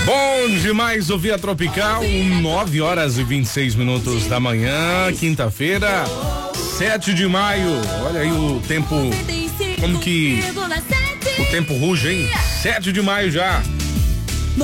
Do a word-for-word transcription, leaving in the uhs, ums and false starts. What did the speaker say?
Bom demais ouvir a Tropical, nove horas e vinte e seis minutos da manhã, quinta-feira, sete de maio. Olha aí o tempo, como que o tempo ruge, hein? sete de maio já.